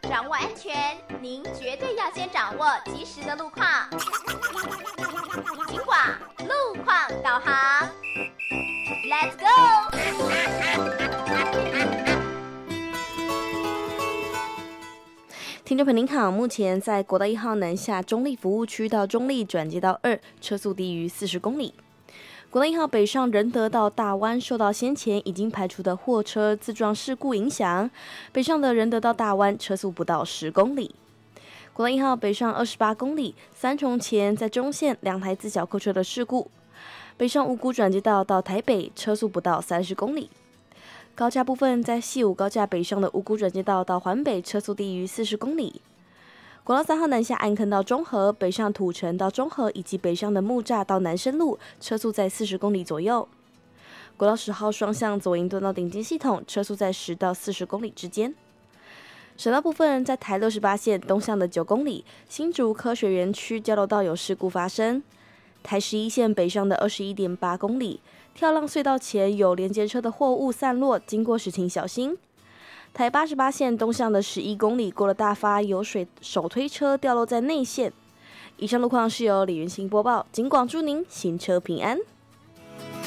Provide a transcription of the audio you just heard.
掌握安全，您绝对要先掌握及时的路况。警广路况导航 ，Let's go！ 听众朋友您好，目前在国道1号南下中立服务区到中立转接道2，车速低于40公里。国道1号北上仁德到大湾，受到先前已经排除的货车自撞事故影响，北上的仁德到大湾车速不到10公里。国道1号北上28公里，三重前在中线2台自小客车的事故，北上五股转接道到台北车速不到30公里。高架部分在西武高架北上的五股转接道到环北车速低于40公里。国道3号南下安坑到中和，北上土城到中和以及北上的木栅到南深路车速在40公里左右。国道10号双向左营段到顶金系统车速在10到40公里之间。省道部分在台68线东向的9公里，新竹科学园区交流道有事故发生。台11线北上的21.8公里，跳浪隧道前有连接车的货物散落，经过时请小心。台88线东向的11公里过了大发，有手推车掉落在内线。以上路况是由李云兴播报，警广祝您行车平安。